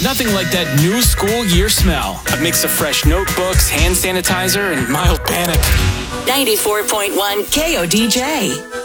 Nothing like that new school year smell. A mix of fresh notebooks, hand sanitizer, and mild panic. 94.1 KODJ.